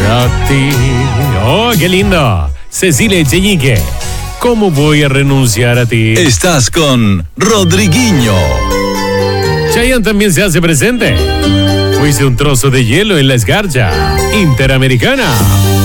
a ti. ¡Oh, qué lindo! Cecilia Echeñique. ¿Cómo voy a renunciar a ti? Estás con Rodriguinho. Chayanne también se hace presente. Fuiste un trozo de hielo en la escarcha Interamericana.